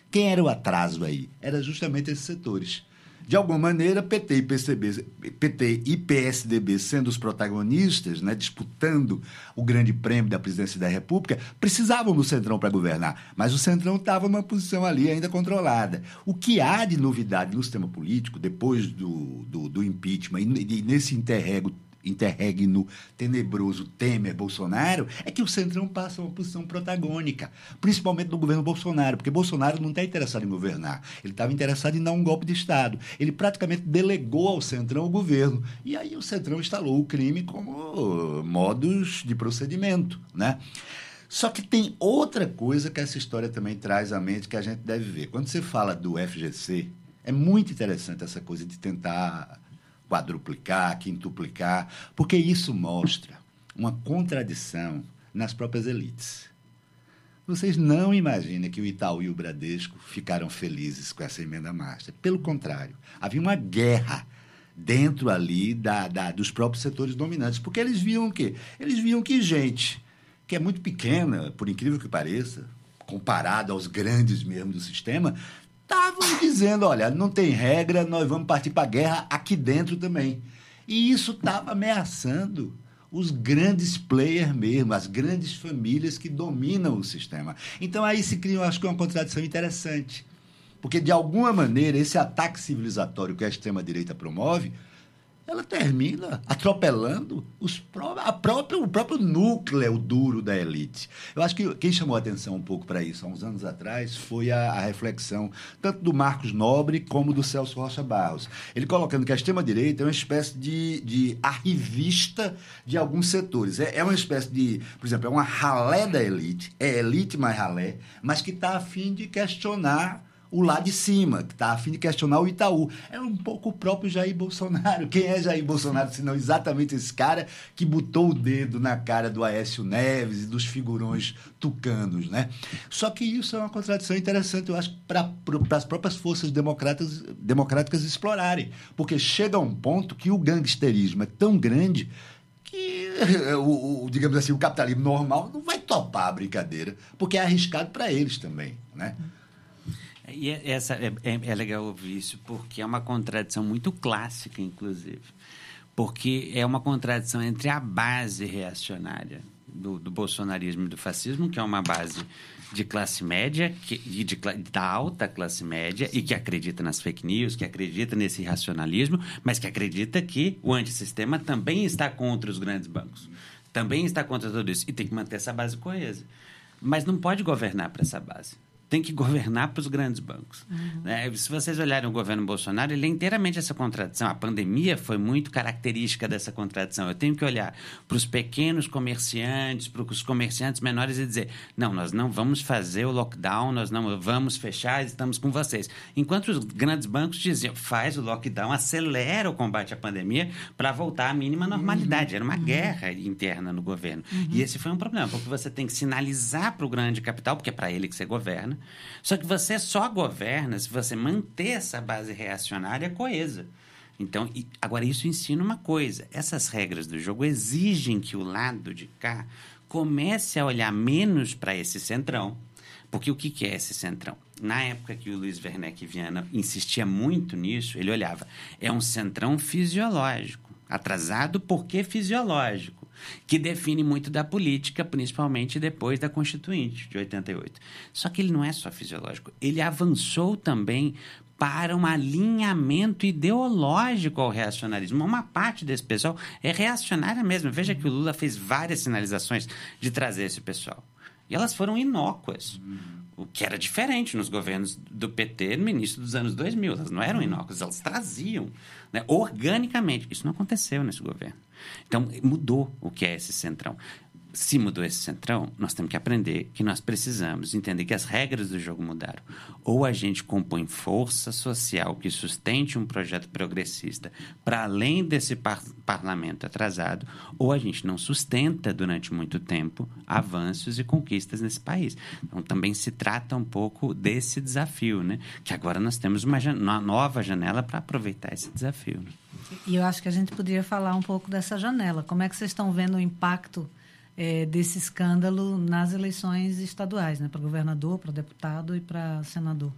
Quem era o atraso aí? Era justamente esses setores. De alguma maneira, PT e PSDB sendo os protagonistas, né, disputando o grande prêmio da presidência da República, precisavam do Centrão para governar, mas o Centrão estava numa posição ali ainda controlada. O que há de novidade no sistema político, depois do impeachment e nesse interregno tenebroso Temer-Bolsonaro, é que o Centrão passa uma posição protagônica, principalmente no governo Bolsonaro, porque Bolsonaro não está interessado em governar, ele estava interessado em dar um golpe de Estado. Ele praticamente delegou ao Centrão o governo, e aí o Centrão instalou o crime como modus de procedimento, né? Só que tem outra coisa que essa história também traz à mente que a gente deve ver. Quando você fala do FGC, é muito interessante essa coisa de tentar quadruplicar, quintuplicar, porque isso mostra uma contradição nas próprias elites. Vocês não imaginam que o Itaú e o Bradesco ficaram felizes com essa emenda master. Pelo contrário, havia uma guerra dentro ali dos próprios setores dominantes, porque eles viam o quê? Eles viam que gente que é muito pequena, por incrível que pareça, comparado aos grandes mesmo do sistema, estavam dizendo, olha, não tem regra, nós vamos partir para a guerra aqui dentro também. E isso estava ameaçando os grandes players mesmo, as grandes famílias que dominam o sistema. Então, aí se cria, acho que, uma contradição interessante. Porque, de alguma maneira, esse ataque civilizatório que a extrema-direita promove, ela termina atropelando o próprio núcleo duro da elite. Eu acho que quem chamou a atenção um pouco para isso há uns anos atrás foi a reflexão tanto do Marcos Nobre como do Celso Rocha Barros. Ele colocando que a extrema-direita é uma espécie de arrivista de alguns setores. É uma espécie de, por exemplo, é uma ralé da elite, é elite mais ralé, mas que está a fim de questionar o lá de cima, que está a fim de questionar o Itaú. É um pouco o próprio Jair Bolsonaro. Quem é Jair Bolsonaro, senão exatamente esse cara que botou o dedo na cara do Aécio Neves e dos figurões tucanos, né? Só que isso é uma contradição interessante, eu acho, para as próprias forças democráticas explorarem. Porque chega a um ponto que o gangsterismo é tão grande que, digamos assim, o capitalismo normal não vai topar a brincadeira, porque é arriscado para eles também, né? E é legal ouvir isso, porque é uma contradição muito clássica, inclusive. Porque é uma contradição entre a base reacionária do bolsonarismo e do fascismo, que é uma base de classe média, da alta classe média, e que acredita nas fake news, que acredita nesse racionalismo, mas que acredita que o antissistema também está contra os grandes bancos, também está contra tudo isso, e tem que manter essa base coesa. Mas não pode governar para essa base. Tem que governar para os grandes bancos. Uhum. Se vocês olharem o governo Bolsonaro, ele é inteiramente essa contradição. A pandemia foi muito característica dessa contradição. Eu tenho que olhar para os pequenos comerciantes, para os comerciantes menores e dizer, não, nós não vamos fazer o lockdown, nós não vamos fechar, estamos com vocês. Enquanto os grandes bancos diziam, faz o lockdown, acelera o combate à pandemia para voltar à mínima normalidade. Era uma guerra interna no governo. E esse foi um problema, porque você tem que sinalizar para o grande capital, porque é para ele que você governa. Só que você só governa se você manter essa base reacionária coesa. Então, agora isso ensina uma coisa. Essas regras do jogo exigem que o lado de cá comece a olhar menos para esse centrão. Porque o que é esse centrão? Na época que o Luiz Werneck Viana insistia muito nisso, ele olhava, é um centrão fisiológico. Atrasado porque fisiológico, que define muito da política, principalmente depois da Constituinte de 88. Só que ele não é só fisiológico, ele avançou também para um alinhamento ideológico ao reacionarismo. Uma parte desse pessoal é reacionária mesmo. Veja que o Lula fez várias sinalizações de trazer esse pessoal. E elas foram inócuas. O que era diferente nos governos do PT no início dos anos 2000. Elas não eram inócuas, elas traziam, né, organicamente. Isso não aconteceu nesse governo. Então, mudou o que é esse centrão. Se mudou esse centrão, nós temos que aprender que nós precisamos entender que as regras do jogo mudaram. Ou a gente compõe força social que sustente um projeto progressista para além desse parlamento atrasado, ou a gente não sustenta durante muito tempo avanços e conquistas nesse país. Então, também se trata um pouco desse desafio, né? Que agora nós temos uma nova janela para aproveitar esse desafio. Né? E eu acho que a gente poderia falar um pouco dessa janela. Como é que vocês estão vendo o impacto desse escândalo nas eleições estaduais, né? Para governador, para deputado e para senador?